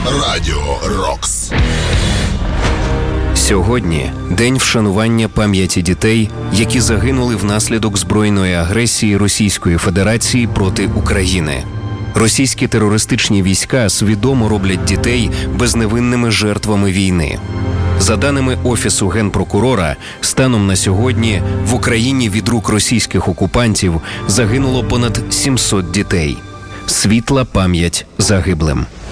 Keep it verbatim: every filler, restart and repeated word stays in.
Радіо Рокс. Сьогодні день вшанування пам'яті дітей, які загинули внаслідок збройної агресії Російської Федерації проти України. Російські терористичні війська свідомо роблять дітей безневинними жертвами війни. За даними Офісу Генпрокурора, станом на сьогодні в Україні від рук російських окупантів загинуло понад сімсот дітей. Світла пам'ять загиблим.